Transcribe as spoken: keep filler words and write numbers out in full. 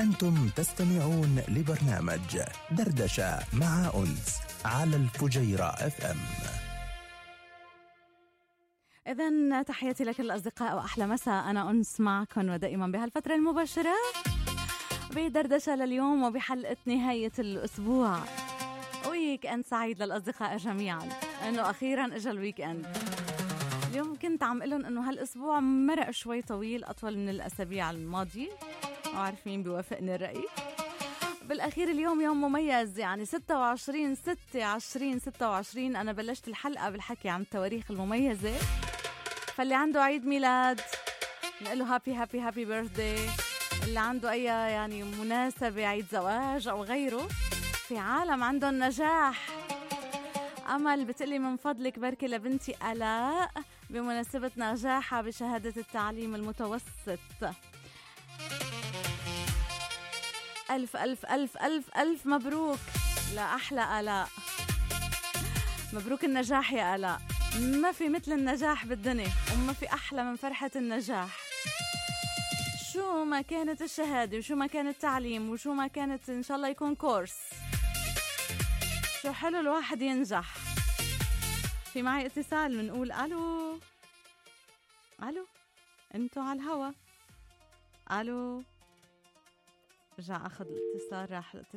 أنتم تستمعون لبرنامج دردشة مع أنس على الفجيرة اف ام. إذن تحياتي لك الأصدقاء وأحلى مساء، أنا أنس معكم ودائما بهالفترة المباشرة بدردشة لليوم وبحلقة نهاية الأسبوع. ويك أند سعيد للأصدقاء جميعا، إنه أخيرا إجا الويك أند. اليوم كنت عم قلن إنه هالأسبوع مرق شوي طويل، أطول من الأسابيع الماضية، وعارف مين بيوافقني الرأي. بالأخير اليوم يوم مميز، يعني ستة وعشرين ستة عشرين ستة وعشرين. أنا بلشت الحلقة بالحكي عن التواريخ المميزة، فاللي عنده عيد ميلاد نقول له هابي هابي هابي بيرثدي. اللي عنده أي يعني مناسبة، عيد زواج أو غيره. في عالم عندهم نجاح. أمل بتقلي من فضلك بركي لبنتي آلاء بمناسبة نجاحها بشهادة التعليم المتوسط. ألف ألف ألف ألف ألف مبروك لأحلى آلاء. مبروك النجاح يا آلاء. ما في مثل النجاح بالدنيا، وما في أحلى من فرحة النجاح. شو ما كانت الشهادة وشو ما كان التعليم وشو ما كانت، إن شاء الله يكون كورس. شو حلو الواحد ينجح. في معي اتصال، بنقول ألو ألو، أنتوا على الهوا. ألو، رجع أخذ الاتصال، راح الاتصال.